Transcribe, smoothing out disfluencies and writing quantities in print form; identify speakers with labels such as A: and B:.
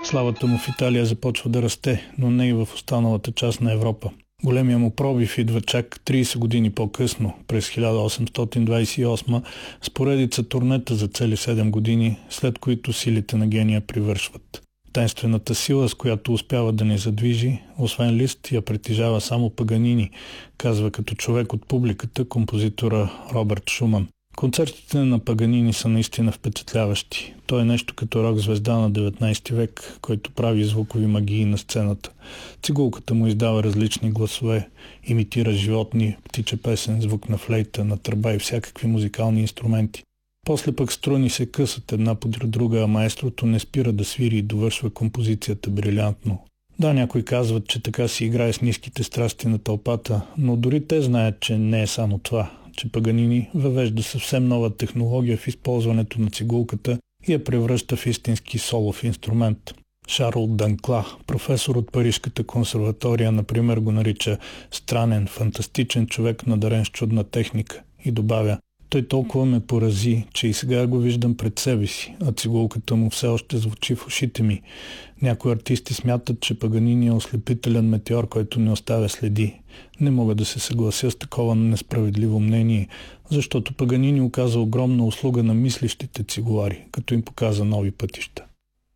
A: Славата му в Италия започва да расте, но не и в останалата част на Европа. Големия му пробив идва чак 30 години по-късно, през 1828, с поредица турнета за цели 7 години, след които силите на гения привършват. Тайнствената сила, с която успява да ни задвижи, освен Лист, я притежава само Паганини, казва като човек от публиката композитора Робърт Шуман. Концертите на Паганини са наистина впечатляващи. Той е нещо като рок-звезда на 19 век, който прави звукови магии на сцената. Цигулката му издава различни гласове, имитира животни, птича песен, звук на флейта, на тръба и всякакви музикални инструменти. После пък струни се късат една подред друга, а маестрото не спира да свири и довършва композицията брилянтно. Да, някои казват, че така си играе с ниските страсти на тълпата, но дори те знаят, че не е само това, че Паганини въвежда съвсем нова технология в използването на цигулката и я превръща в истински солов инструмент. Шарл Данкла, професор от Парижката консерватория, например, го нарича странен, фантастичен човек, надарен с чудна техника, и добавя: той толкова ме порази, че и сега го виждам пред себе си, а цигулката му все още звучи в ушите ми. Някои артисти смятат, че Паганини е ослепителен метеор, който не оставя следи. Не мога да се съглася с такова несправедливо мнение, защото Паганини оказа огромна услуга на мислещите цигулари, като им показа нови пътища.